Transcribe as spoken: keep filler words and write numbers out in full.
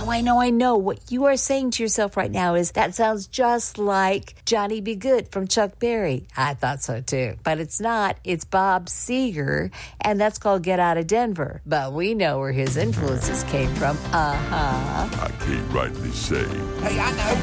know, I know, I know. What you are saying to yourself right now is, that sounds just like Johnny B. Good from Chuck Berry. I thought so too. But it's not. It's Bob Seger, and that's called Get Out of Denver. But we know where his influences came from. Uh-huh. I can't rightly say. Hey, I know.